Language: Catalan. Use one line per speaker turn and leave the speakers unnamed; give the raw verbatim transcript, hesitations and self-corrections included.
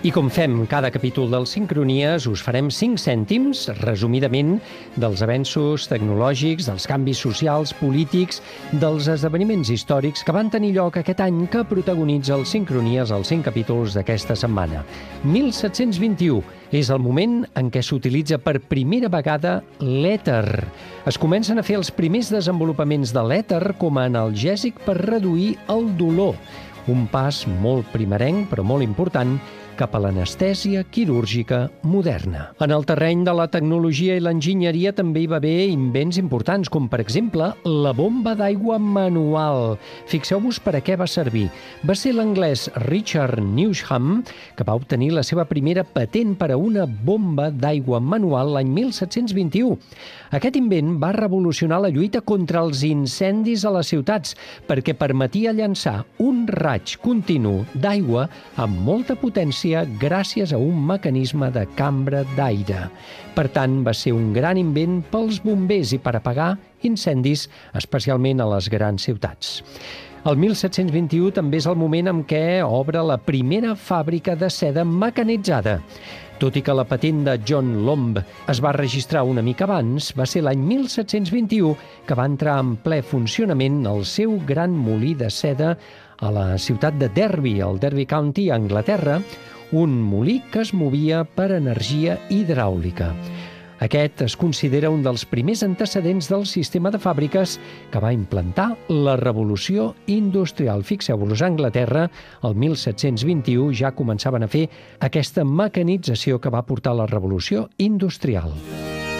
I com fem cada capítol del Sincronies, us farem cinc cèntims, resumidament, dels avenços tecnològics, dels canvis socials, polítics, dels esdeveniments històrics que van tenir lloc aquest any que protagonitza el Sincronies als cinc capítols d'aquesta setmana. mil set-cents vint-i-u és el moment en què s'utilitza per primera vegada l'èter. Es comencen a fer els primers desenvolupaments de l'èter com a analgèsic per reduir el dolor. Un pas molt primerenc, però molt important, cap a l'anestèsia quirúrgica moderna. En el terreny de la tecnologia i l'enginyeria també hi va haver invents importants, com per exemple la bomba d'aigua manual. Fixeu-vos per a què va servir. Va ser l'anglès Richard Newsham que va obtenir la seva primera patent per a una bomba d'aigua manual l'any mil set-cents vint-i-u. Aquest invent va revolucionar la lluita contra els incendis a les ciutats perquè permetia llançar un raig continu d'aigua amb molta potència gràcies a un mecanisme de cambra d'aire. Per tant, va ser un gran invent pels bombers i per apagar incendis, especialment a les grans ciutats. El mil set-cents vint-i-u també és el moment en què obre la primera fàbrica de seda mecanitzada. Tot i que la patent de John Lomb es va registrar una mica abans, va ser l'any mil set-cents vint-i-u que va entrar en ple funcionament el seu gran molí de seda a la ciutat de Derby, al Derby County, a Anglaterra, un molí que es movia per energia hidràulica. Aquest es considera un dels primers antecedents del sistema de fàbriques que va implantar la revolució industrial. Fixeu-vos, a Anglaterra, el mil set-cents vint-i-u ja començaven a fer aquesta mecanització que va portar la revolució industrial.